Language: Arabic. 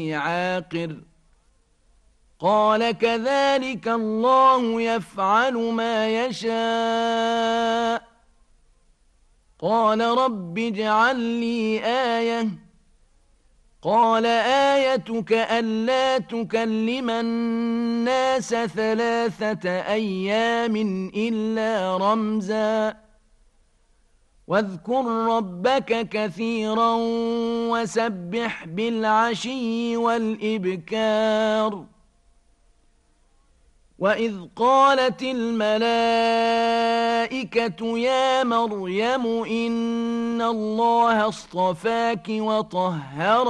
عاقر قال كذلك الله يفعل ما يشاء قال رب اجعل لي آية قال آيتك ألا تكلم الناس 3 أيام إلا رمزا واذكر ربك كثيرا وسبح بالعشي والإبكار وإذ قالت الملائكة يا مريم إن الله اصطفاك وطهرك